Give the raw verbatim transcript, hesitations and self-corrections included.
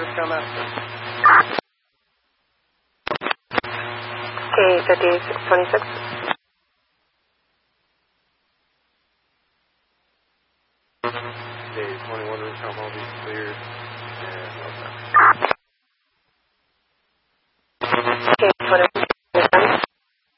Scoutmaster. K fifty-six twenty-six. K twenty-one, Recon Mobile cleared. And